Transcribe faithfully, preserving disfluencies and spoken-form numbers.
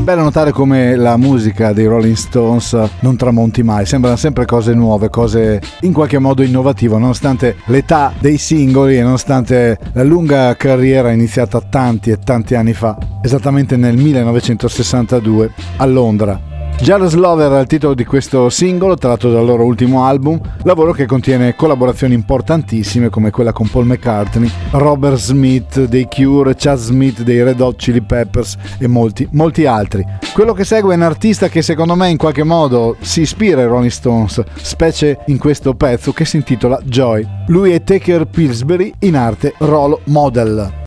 Bello notare come la musica dei Rolling Stones non tramonti mai, sembrano sempre cose nuove, cose in qualche modo innovative, nonostante l'età dei singoli e nonostante la lunga carriera iniziata tanti e tanti anni fa, esattamente nel millenovecentosessantadue a Londra. Jealous Lover era il titolo di questo singolo tratto dal loro ultimo album, lavoro che contiene collaborazioni importantissime come quella con Paul McCartney, Robert Smith dei Cure, Chad Smith dei Red Hot Chili Peppers e molti, molti altri. Quello che segue è un artista che secondo me in qualche modo si ispira ai Rolling Stones, specie in questo pezzo che si intitola Joy. Lui è Tucker Pillsbury, in arte Role Model.